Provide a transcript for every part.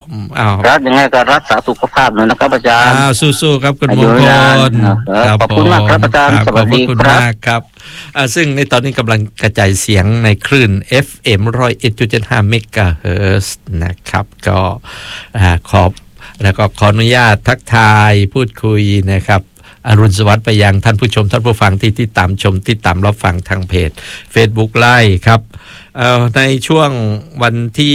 ครับยังไงก็รักษาสุขภาพหน่อยนะครับอาจารย์สู้ๆครับคุณมงคลขอบคุณมากครับอาจารย์สวัสดีครับซึ่งในตอนนี้กำลังกระจายเสียงในคลื่น FM 101.75 เมกะเฮิรตซ์นะครับก็แล้วก็ขออนุญาตทักทายพูดคุยนะครับอรุณสวัสดิ์ไปยังท่านผู้ชมท่านผู้ฟังที่ติดตามชมติดตามรับฟังทางเพจ Facebook Live ครับในช่วงวันที่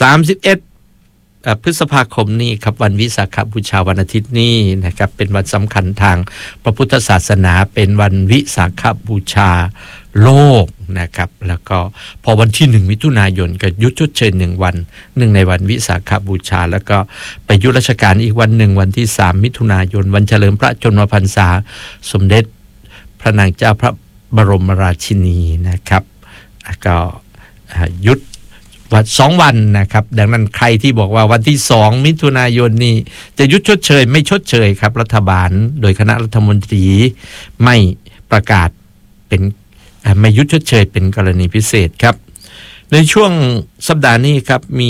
31พฤษภาคมนี้ครับวันวิสาขบูชาวันอาทิตย์นี้นะครับเป็นวันสำคัญทางพระพุทธศาสนาเป็นวันวิสาขบูชาโลกนะครับแล้วก็พอวันที่1มิถุนายนก็หยุดชดเชย1วันเนื่องในวันวิสาขบูชาแล้วก็ไปหยุดราชการอีกวันหนึ่งวันที่3มิถุนายนวันเฉลิมพระชนมพรรษาสมเด็จพระนางเจ้าพระบรมราชินีนะครับก็หยุดวัน2วันนะครับดังนั้นใครที่บอกว่าวันที่2มิถุนายนนี้จะหยุดชดเชยไม่ชดเชยครับรัฐบาลโดยคณะรัฐมนตรีไม่ประกาศเป็นไม่หยุดชดเชยเป็นกรณีพิเศษครับในช่วงสัปดาห์นี้ครับมี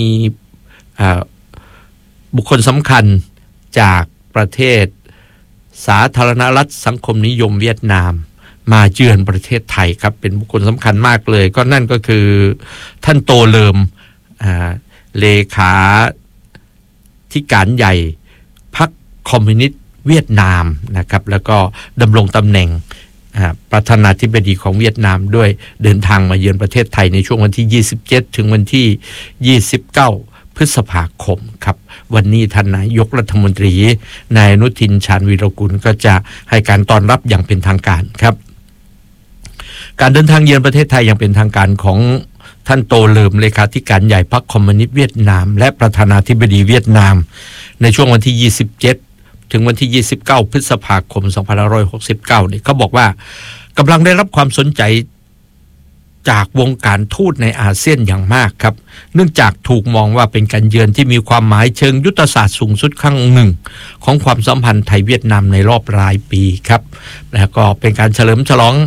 บุคคลสำคัญจากประเทศสาธารณรัฐสังคมนิยมเวียดนามมาเยือนประเทศไทยครับเป็นบุคคลสำคัญมากเลยก็นั่นก็คือท่านโตเลิมเลขาธิการใหญ่พรรคคอมมิวนิสต์เวียดนามนะครับแล้วก็ดำรงตำแหน่งประธานาธิบดีของเวียดนามด้วยเดินทางมาเยือนประเทศไทยในช่วงวันที่27ถึงวันที่29พฤษภาคมครับวันนี้ท่านนายกรัฐมนตรีนายอนุทินชาญวีรกุลก็จะให้การต้อนรับอย่างเป็นทางการครับการเดินทางเยือนประเทศไทยอย่างเป็นทางการของท่านโตเลิมเลขาธิการใหญ่พรรคคอมมิวนิสต์เวียดนามและประธานาธิบดีเวียดนามในช่วงวันที่27ถึงวันที่29พฤษภาคม2569นี่เขาบอกว่ากำลังได้รับความสนใจจากวงการทูตในอาเซียนอย่างมากครับเนื่องจากถูกมองว่าเป็นการเยือนที่มีความหมายเชิงยุทธศาสตร์สูงสุดครั้งหนึ่งของความสัมพันธ์ไทยเวียดนามในรอบหลายปีครับแล้วก็เป็นการเฉลิมฉลอง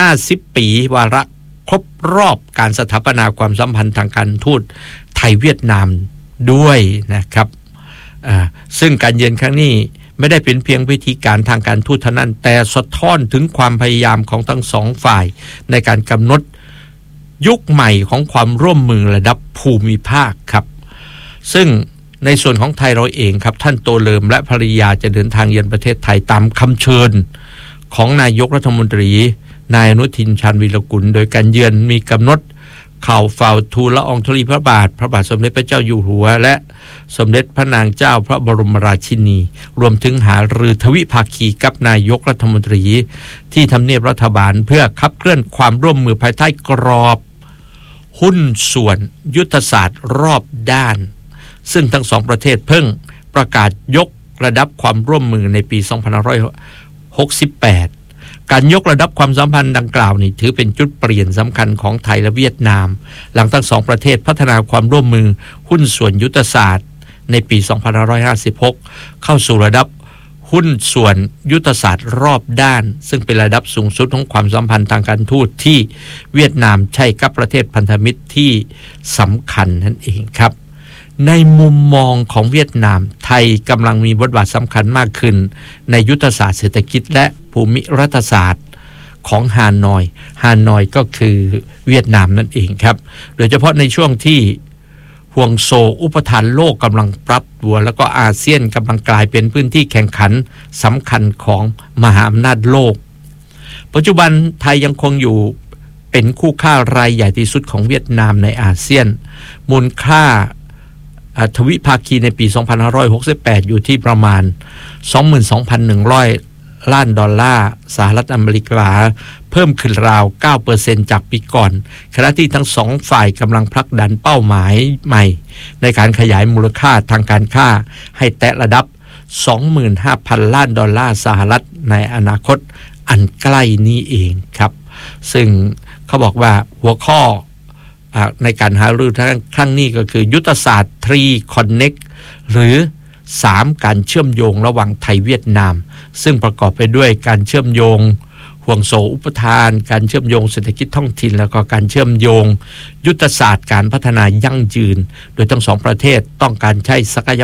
50ปีวาระครบรอบการสถาปนาความสัมพันธ์ทางการทูตไทยเวียดนามด้วยนะครับซึ่งการเยือนครั้งนี้ไม่ได้เป็นเพียงวิธีการทางการทูตเท่านั้นแต่สะท้อนถึงความพยายามของทั้งสองฝ่ายในการกำหนดยุคใหม่ของความร่วมมือระดับภูมิภาคครับซึ่งในส่วนของไทยเราเองครับท่านโตเลิมและภริยาจะเดินทางเยือนประเทศไทยตามคำเชิญของนายกรัฐมนตรีนายอนุทินชาญวีรกุลโดยการเยือนมีกำหนดข่าวฝ่าทูลละอองธุลีพระบาทสมเด็จพระเจ้าอยู่หัวและสมเด็จพระนางเจ้าพระบรมราชินีรวมถึงหารือทวิภาคีกับนายกรัฐมนตรีที่ทำเนียบรัฐบาลเพื่อขับเคลื่อนความร่วมมือภายใต้กรอบหุ้นส่วนยุทธศาสตร์รอบด้านซึ่งทั้งสองประเทศเพิ่งประกาศยกระดับความร่วมมือในปี 2568 การยกระดับความสัมพันธ์ดังกล่าวนี้ถือเป็นจุดเปลี่ยนสำคัญของไทยและเวียดนามหลังทั้งสองประเทศพัฒนาความร่วมมือหุ้นส่วนยุทธศาสตร์ในปี 2556 เข้าสู่ระดับหุ้นส่วนยุทธศาสตร์รอบด้านซึ่งเป็นระดับสูงสุดของความสัมพันธ์ทางการทูตที่เวียดนามใช้กับประเทศพันธมิตรที่สำคัญนั่นเองครับในมุมมองของเวียดนามไทยกำลังมีบทบาทสำคัญมากขึ้นในยุทธศาสตร์เศรษฐกิจและภูมิรัฐศาสตร์ของฮานอยก็คือเวียดนามนั่นเองครับโดยเฉพาะในช่วงที่ห่วงโซอุปทานโลกกำลังปรับตัวแล้วก็อาเซียนกำลังกลายเป็นพื้นที่แข่งขันสำคัญของมหาอำนาจโลกปัจจุบันไทยยังคงอยู่เป็นคู่ค้ารายใหญ่ที่สุดของเวียดนามในอาเซียนมูลค่าทวิภาคีในปี 2568 อยู่ที่ประมาณ 22,100 ล้านดอลลาร์สหรัฐอเมริกาเพิ่มขึ้นราว 9% จากปีก่อนขณะที่ทั้งสองฝ่ายกำลังผลักดันเป้าหมายใหม่ในการขยายมูลค่าทางการค้าให้แตะระดับ 25,000 ล้านดอลลาร์สหรัฐในอนาคตอันใกล้นี้เองครับซึ่งเขาบอกว่าหัวข้อในการหารือครั้งนี้ก็คือยุทธศาสตร์ 3 Connect หรือ 3 การเชื่อมโยงระหว่างไทยเวียดนามซึ่งประกอบไปด้วยการเชื่อมโยงห่วงโซ่อุปทานการเชื่อมโยงเศรษฐกิจท้องถิ่นแล้วก็การเชื่อมโยงยุทธศาสตร์การพัฒนายั่งยืนโดยทั้งสองประเทศต้องการใช้ศักย